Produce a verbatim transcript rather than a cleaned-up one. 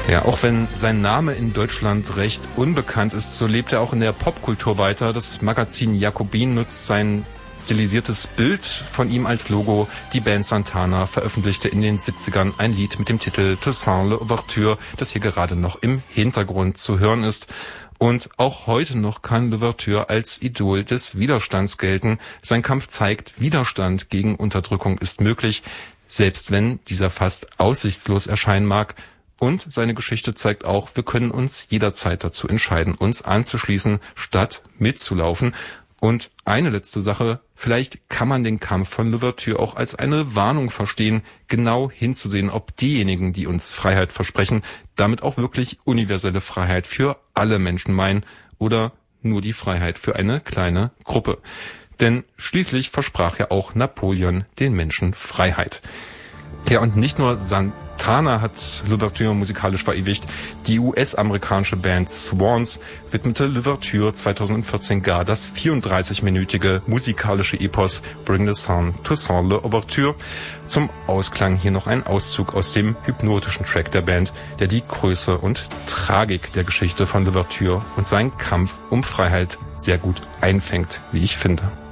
Ja, auch wenn sein Name in Deutschland recht unbekannt ist, so lebt er auch in der Popkultur weiter. Das Magazin Jacobin nutzt sein stilisiertes Bild von ihm als Logo. Die Band Santana veröffentlichte in den siebzigern ein Lied mit dem Titel Toussaint l'Ouverture, das hier gerade noch im Hintergrund zu hören ist. Und auch heute noch kann Louverture als Idol des Widerstands gelten. Sein Kampf zeigt, Widerstand gegen Unterdrückung ist möglich, selbst wenn dieser fast aussichtslos erscheinen mag. Und seine Geschichte zeigt auch, wir können uns jederzeit dazu entscheiden, uns anzuschließen, statt mitzulaufen. Und eine letzte Sache, vielleicht kann man den Kampf von Louverture auch als eine Warnung verstehen, genau hinzusehen, ob diejenigen, die uns Freiheit versprechen, damit auch wirklich universelle Freiheit für alle Menschen meinen oder nur die Freiheit für eine kleine Gruppe. Denn schließlich versprach ja auch Napoleon den Menschen Freiheit. Ja, und nicht nur Santana hat Louverture musikalisch verewigt. Die U S-amerikanische Band Swans widmete Louverture zweitausendvierzehn gar das vierunddreißig-minütige musikalische Epos Bring the Sun, Toussaint l'Ouverture. Zum Ausklang hier noch ein Auszug aus dem hypnotischen Track der Band, der die Größe und Tragik der Geschichte von Louverture und seinen Kampf um Freiheit sehr gut einfängt, wie ich finde.